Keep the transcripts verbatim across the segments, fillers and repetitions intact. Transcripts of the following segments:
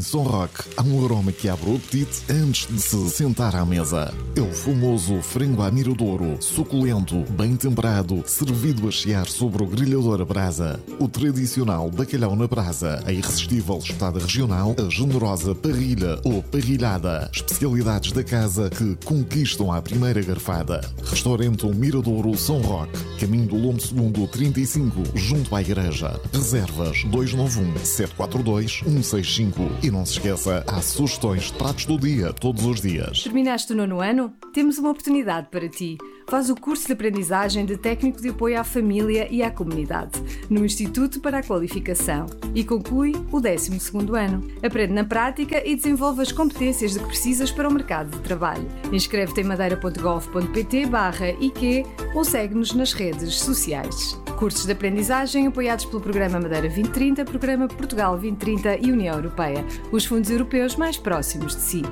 Som Rock há um aroma que abre o apetite antes de se sentar à mesa. É o famoso frango à miradouro, suculento, bem temperado, servido a chiar sobre o grelhador a brasa. O tradicional bacalhau na brasa, a irresistível espetada regional, a generosa parrilha ou parrilhada. Especialidades da casa que conquistam à primeira garfada. Restaurante Miradouro Som Rock, caminho do Lombo Segundo trinta e cinco, junto à igreja. Reservas dois nove um, sete quatro dois, um seis cinco. E não se esqueça, há sugestões de pratos do dia todos os dias. Terminaste o nono ano? Temos uma oportunidade para ti. Faz o curso de aprendizagem de técnico de apoio à família e à comunidade no Instituto para a Qualificação e conclui o décimo segundo ano. Aprende na prática e desenvolve as competências de que precisas para o mercado de trabalho. Inscreve-te em madeira.gov.pt barra I Q ou segue-nos nas redes sociais. Cursos de aprendizagem apoiados pelo Programa Madeira vinte trinta, Programa Portugal vinte trinta e União Europeia, os fundos europeus mais próximos de si.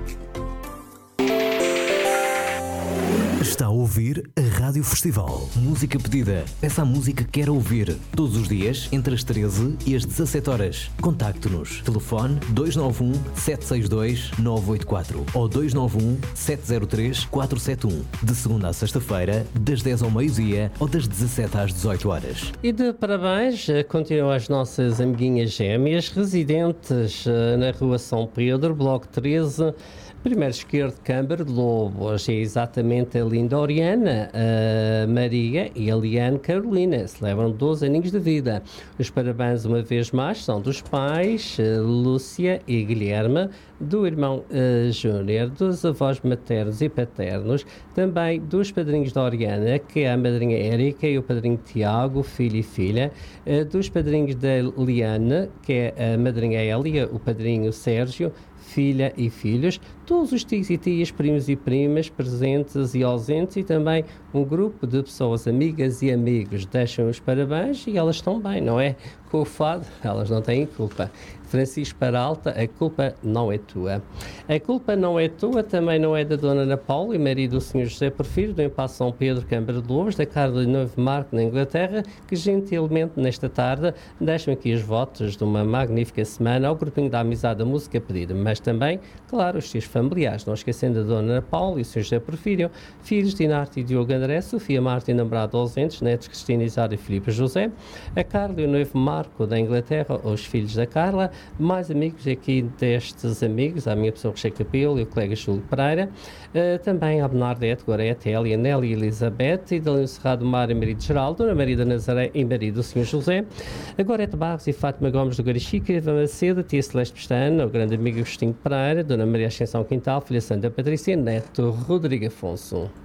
Está a ouvir a Rádio Festival. Música pedida. Peça a música que quer ouvir. Todos os dias, entre as treze e as dezassete horas. Contacte-nos. Telefone dois nove um, sete seis dois, nove oito quatro ou dois nove um, sete zero três, quatro sete um. De segunda a sexta-feira, das dez ao meio-dia ou das dezassete às dezoito horas. E de parabéns continuam as nossas amiguinhas gêmeas residentes na Rua São Pedro, Bloco treze, primeiro esquerdo, Câmara de Lobos. É exatamente a linda Oriana, a Maria e a Liane Carolina. Celebram doze aninhos de vida. Os parabéns, uma vez mais, são dos pais, Lúcia e Guilherme, do irmão uh, Júnior, dos avós maternos e paternos, também dos padrinhos da Oriana, que é a madrinha Érica e o padrinho Tiago, filho e filha, uh, dos padrinhos da Liane, que é a madrinha Hélia, o padrinho Sérgio, filha e filhos, todos os tios e tias, primos e primas, presentes e ausentes, e também um grupo de pessoas amigas e amigos. Deixam os parabéns e elas estão bem, não é? Com o fado, elas não têm culpa. Francisco Peralta, a culpa não é tua. A culpa não é tua, também não é da Dona Ana Paula e marido do senhor José Porfírio, do Impasse São Pedro, Câmara de Lobos, da Carla de Noivo Marco, na Inglaterra, que gentilmente, nesta tarde, deixam aqui os votos de uma magnífica semana ao grupinho da Amizade da Música Pedida, mas também, claro, os seus familiares, não esquecendo a Dona Ana Paula e o senhor José Porfírio, filhos de Inarte e Diogo André, Sofia Marta e namorado ausentes, netos Cristina Isara e Filipe José, a Carla e o noivo Marco da Inglaterra, os filhos da Carla, mais amigos aqui destes amigos, a minha pessoa Rocher Capelo e o colega Júlio Pereira, uh, também a Bernadette, Gorete, Elia, Nelly e Elizabeth, e Dalino Cerrado, Mário, marido Geraldo, Dona Maria da Nazaré e marido do senhor José, a Gorete Barros e Fátima Gomes do Garichica, Eva Macedo, tia Celeste Pestana, o grande amigo Agostinho Pereira, Dona Maria Ascensão Quintal, filha Santa Patrícia, neto Rodrigo Afonso.